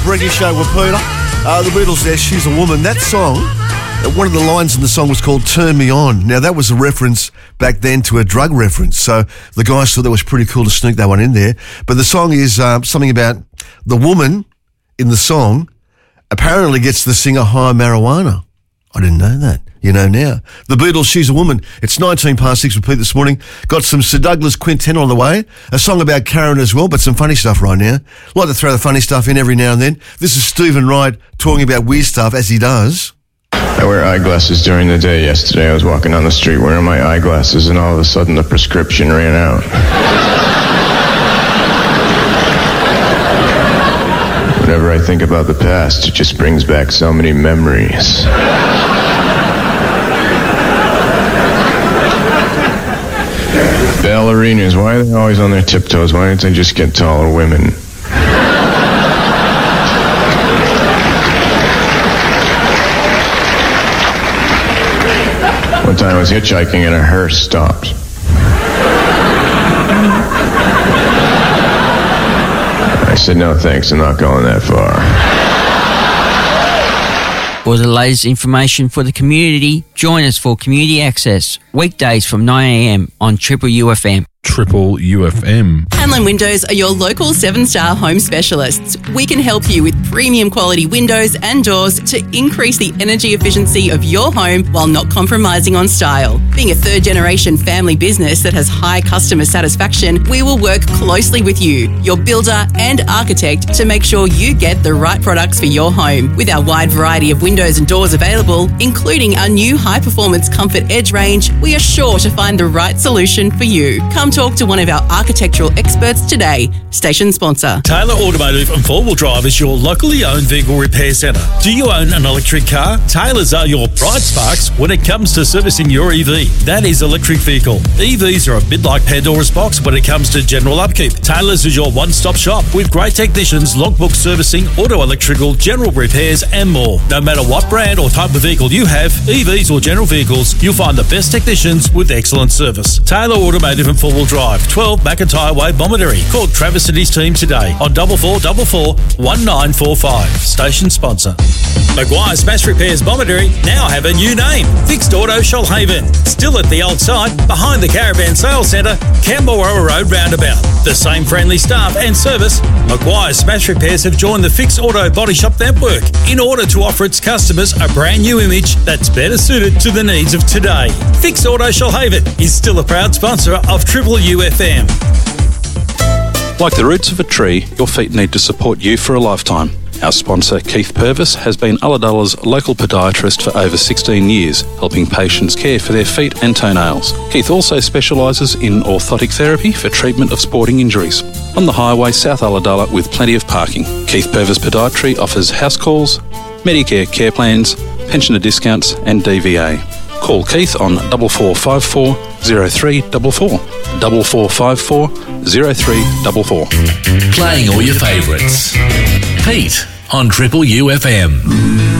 Breggy Show with Peter. The Beatles there, She's a Woman. That song, one of the lines in the song was called Turn Me On. Now, that was a reference back then to a drug reference. So the guys thought that was pretty cool to sneak that one in there. But the song is something about the woman in the song apparently gets the singer high marijuana. I didn't know that. You know now. The Beatles, She's a Woman. It's 6:19 with Pete this morning. Got some Sir Douglas Quintet on the way. A song about Karen as well, but some funny stuff right now. Like to throw the funny stuff in every now and then. This is Stephen Wright talking about weird stuff as he does. I wear eyeglasses during the day. Yesterday I was walking down the street wearing my eyeglasses and all of a sudden the prescription ran out. Whenever I think about the past, it just brings back so many memories. Ballerinas, why are they always on their tiptoes? Why don't they just get taller women? One time I was hitchhiking and a hearse stopped. I said, no thanks, I'm not going that far. For the latest information for the community, join us for Community Access, weekdays from 9 a.m. on Triple UFM. Triple UFM. Hanlon Windows are your local 7-star home specialists. We can help you with premium quality windows and doors to increase the energy efficiency of your home while not compromising on style. Being a third-generation family business that has high customer satisfaction, we will work closely with you, your builder and architect, to make sure you get the right products for your home. With our wide variety of windows and doors available, including our new high-performance Comfort Edge range, we are sure to find the right solution for you. Come talk to one of our architectural experts today. Station sponsor. Taylor Automotive and 4-Wheel Drive is your locally owned vehicle repair centre. Do you own an electric car? Taylor's are your bright sparks when it comes to servicing your EV. That is electric vehicle. EVs are a bit like Pandora's box when it comes to general upkeep. Taylor's is your one-stop shop with great technicians, logbook servicing, auto electrical, general repairs and more. No matter what brand or type of vehicle you have, EVs or general vehicles, you'll find the best technicians with excellent service. Taylor Automotive and 4-Wheel Drive, 12 McIntyre Way, Bomaderry. Call Travis and his team today on 4444 1945. Station sponsor. Maguire Smash Repairs Bomaderry now have a new name, Fixed Auto Shoalhaven. Still at the old site, behind the Caravan Sales Centre, Camberwell Road Roundabout. The same friendly staff and service, Maguire Smash Repairs have joined the Fixed Auto Body Shop network in order to offer its customers a brand new image that's better suited to the needs of today. Fixed Auto Shoalhaven is still a proud sponsor of Triple UFM. Like the roots of a tree, your feet need to support you for a lifetime. Our sponsor, Keith Purvis, has been Ulladulla's local podiatrist for over 16 years, helping patients care for their feet and toenails. Keith also specialises in orthotic therapy for treatment of sporting injuries. On the highway, South Ulladulla, with plenty of parking. Keith Purvis Podiatry offers house calls, Medicare care plans, pensioner discounts and DVA. Call Keith on 4454 0344. 4454 0344. Playing all your favourites. Pete on Triple UFM.